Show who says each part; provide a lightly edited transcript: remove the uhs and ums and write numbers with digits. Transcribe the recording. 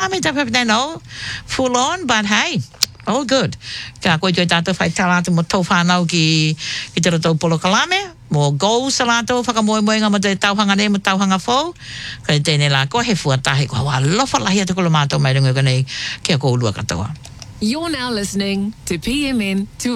Speaker 1: me no full on, but hey, all good. Ka koe tātou whai taratu mo tau whanau ki te roto polo kalame, mo goals sa lato, whakamoemoenga mo te tauhanga ne, mo tauhanga fo. Ka tēnei la, ko he fuatahi, ko hawa lofa lahi atu kolo mātou mai runga kanei, kia ko ulua katoa.
Speaker 2: You're now listening to PMN to